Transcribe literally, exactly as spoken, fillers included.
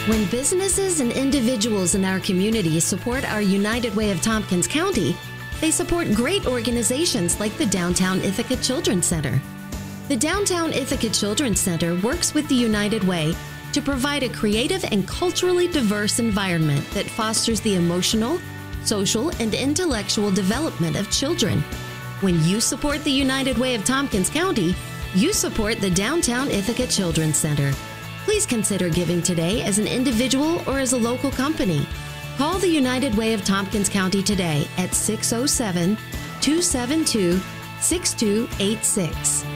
When businesses and individuals in our community support our United Way of Tompkins County, they support great organizations like the Downtown Ithaca Children's Center. The Downtown Ithaca Children's Center works with the United Way to provide a creative and culturally diverse environment that fosters the emotional, social, and intellectual development of children. When you support the United Way of Tompkins County, you support the Downtown Ithaca Children's Center. Please consider giving today as an individual or as a local company. Call the United Way of Tompkins County today at six oh seven, two seven two, six two eight six.